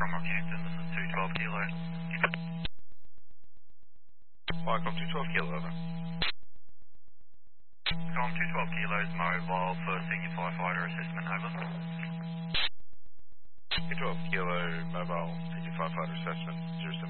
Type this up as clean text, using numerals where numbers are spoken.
From Rockhampton, this is 212 Kilo. Viacom 212 Kilo, over. Com 212 Kilos, mobile for senior firefighter assessment, over. 212 Kilo, mobile, senior firefighter assessment, 07.